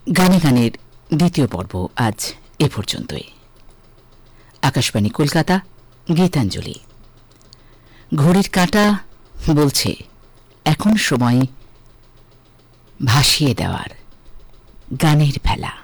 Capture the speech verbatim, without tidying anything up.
গানে গানের দ্বিতীয় পর্ব আজ এ পর্যন্তই। আকাশবাণী কলকাতা, গীতাঞ্জলি। ঘড়ির কাঁটা বলছে এখন সময় ভাসিয়ে দেওয়ার গানের ভেলা।